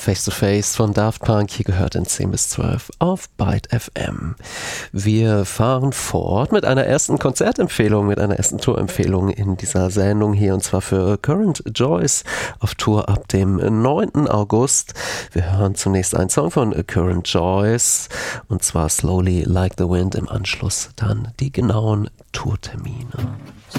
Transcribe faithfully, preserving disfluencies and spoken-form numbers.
Face to Face von Daft Punk, hier gehört in zehn bis zwölf auf Byte F M. Wir fahren fort mit einer ersten Konzertempfehlung, mit einer ersten Tourempfehlung in dieser Sendung hier, und zwar für Current Joyce auf Tour ab dem neunten August. Wir hören zunächst einen Song von Current Joyce, und zwar Slowly Like the Wind, im Anschluss dann die genauen Tourtermine.